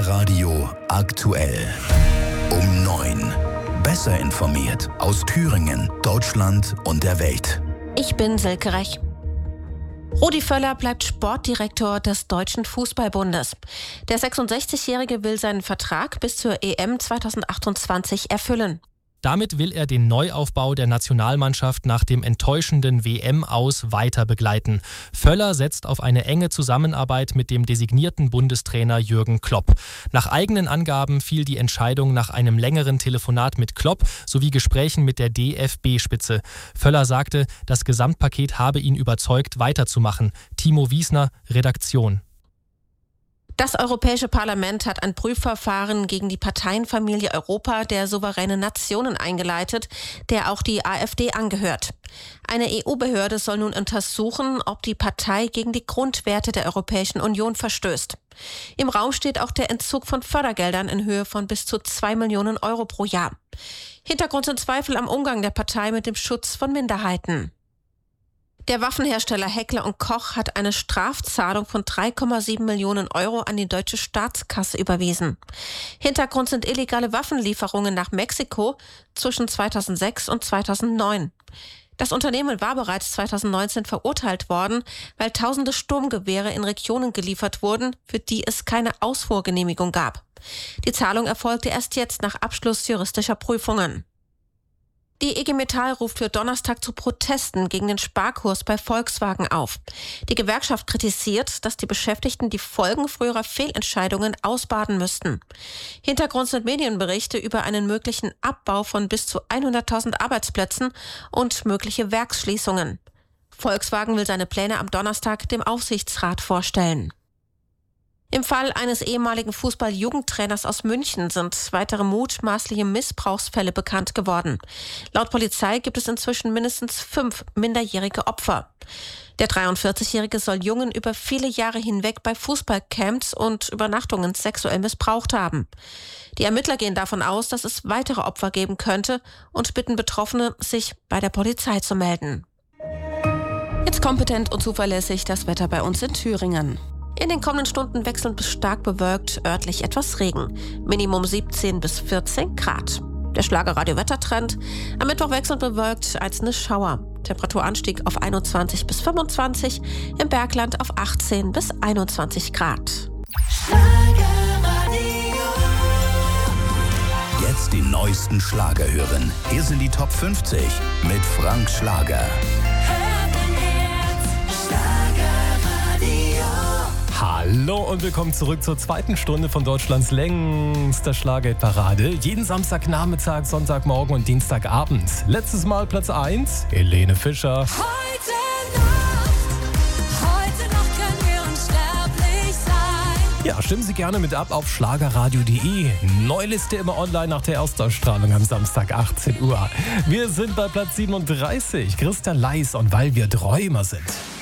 Radio aktuell. Um 9. Besser informiert aus Thüringen, Deutschland und der Welt. Ich bin Silke Rech. Rudi Völler bleibt Sportdirektor des Deutschen Fußballbundes. Der 66-Jährige will seinen Vertrag bis zur EM 2028 erfüllen. Damit will er den Neuaufbau der Nationalmannschaft nach dem enttäuschenden WM-Aus weiter begleiten. Völler setzt auf eine enge Zusammenarbeit mit dem designierten Bundestrainer Jürgen Klopp. Nach eigenen Angaben fiel die Entscheidung nach einem längeren Telefonat mit Klopp sowie Gesprächen mit der DFB-Spitze. Völler sagte, das Gesamtpaket habe ihn überzeugt, weiterzumachen. Timo Wiesner, Redaktion. Das Europäische Parlament hat ein Prüfverfahren gegen die Parteienfamilie Europa der souveränen Nationen eingeleitet, der auch die AfD angehört. Eine EU-Behörde soll nun untersuchen, ob die Partei gegen die Grundwerte der Europäischen Union verstößt. Im Raum steht auch der Entzug von Fördergeldern in Höhe von bis zu 2 Millionen Euro pro Jahr. Hintergrund sind Zweifel am Umgang der Partei mit dem Schutz von Minderheiten. Der Waffenhersteller Heckler & Koch hat eine Strafzahlung von 3,7 Millionen Euro an die deutsche Staatskasse überwiesen. Hintergrund sind illegale Waffenlieferungen nach Mexiko zwischen 2006 und 2009. Das Unternehmen war bereits 2019 verurteilt worden, weil tausende Sturmgewehre in Regionen geliefert wurden, für die es keine Ausfuhrgenehmigung gab. Die Zahlung erfolgte erst jetzt nach Abschluss juristischer Prüfungen. Die IG Metall ruft für Donnerstag zu Protesten gegen den Sparkurs bei Volkswagen auf. Die Gewerkschaft kritisiert, dass die Beschäftigten die Folgen früherer Fehlentscheidungen ausbaden müssten. Hintergrund sind Medienberichte über einen möglichen Abbau von bis zu 100.000 Arbeitsplätzen und mögliche Werksschließungen. Volkswagen will seine Pläne am Donnerstag dem Aufsichtsrat vorstellen. Im Fall eines ehemaligen Fußball-Jugendtrainers aus München sind weitere mutmaßliche Missbrauchsfälle bekannt geworden. Laut Polizei gibt es inzwischen mindestens 5 minderjährige Opfer. Der 43-Jährige soll Jungen über viele Jahre hinweg bei Fußballcamps und Übernachtungen sexuell missbraucht haben. Die Ermittler gehen davon aus, dass es weitere Opfer geben könnte und bitten Betroffene, sich bei der Polizei zu melden. Jetzt kompetent und zuverlässig das Wetter bei uns in Thüringen. In den kommenden Stunden wechselnd bis stark bewölkt, örtlich etwas Regen. Minimum 17 bis 14 Grad. Der Schlagerradio-Wettertrend. Am Mittwoch wechselnd bewölkt, einzelne Schauer. Temperaturanstieg auf 21 bis 25, im Bergland auf 18 bis 21 Grad. Jetzt die neuesten Schlager hören. Hier sind die Top 50 mit Frank Schlager. Hallo und willkommen zurück zur zweiten Stunde von Deutschlands längster Schlagerparade. Jeden Samstagnachmittag, Sonntagmorgen und Dienstagabend. Letztes Mal Platz 1, Helene Fischer. Heute Nacht können wir unsterblich sein. Ja, stimmen Sie gerne mit ab auf schlagerradio.de. Neuliste immer online nach der Erstausstrahlung am Samstag 18 Uhr. Wir sind bei Platz 37, Christian Leis und Weil wir Träumer sind.